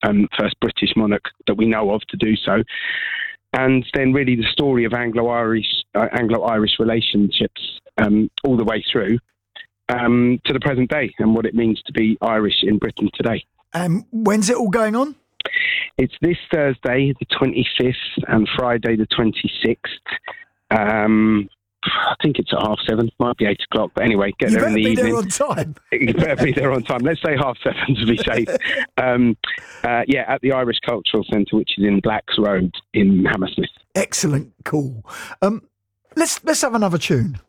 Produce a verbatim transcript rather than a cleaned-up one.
um, first British monarch that we know of to do so. And then really the story of Anglo-Irish uh, Anglo-Irish relationships um, all the way through um, to the present day and what it means to be Irish in Britain today. Um, when's it all going on? It's this Thursday, the twenty-fifth, and Friday, the twenty-sixth. Um, I think it's at half seven. Might be eight o'clock, but anyway, get you there in the be evening. There on time. You better be there on time. Let's say half seven to be safe. Um, uh, yeah, at the Irish Cultural Centre, which is in Blacks Road in Hammersmith. Excellent, cool. Um, let's let's have another tune.